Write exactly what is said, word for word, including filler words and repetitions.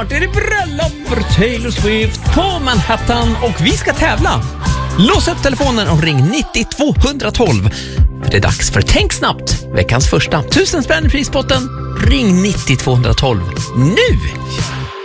snart är det bröllop för Taylor Swift på Manhattan och vi ska tävla. Lås upp telefonen och ring nittio tvåhundratolv. Det är dags för Tänk snabbt, veckans första. Tusen spänn i prispotten. Ring nittio tvåhundratolv nu!